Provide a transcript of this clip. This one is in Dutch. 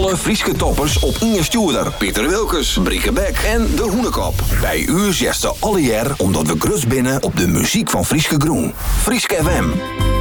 alle Frieske toppers op Inge Stuurder, Pieter Wilkes, Brieke Beck en De Hoenekop. Bij u zesde alle jaar omdat we grut binnen op de muziek van Frieske Groen. Frieske FM.